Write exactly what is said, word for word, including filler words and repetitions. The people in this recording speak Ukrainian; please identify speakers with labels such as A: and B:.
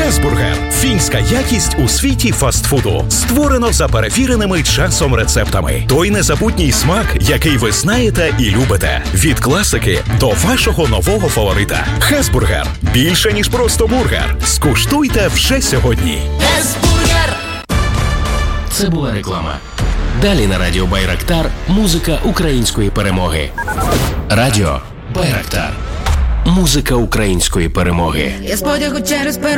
A: Хесбургер – фінська якість у світі фастфуду. Створено за перевіреними часом рецептами. Той незабутній смак, який ви знаєте і любите. Від класики до вашого нового фаворита. Хесбургер – більше, ніж просто бургер. Скуштуйте вже сьогодні.
B: Хесбургер!
C: Це була реклама. Далі на радіо Байрактар музика української перемоги. Радіо Байрактар. Музика української перемоги.
B: Я з потягу через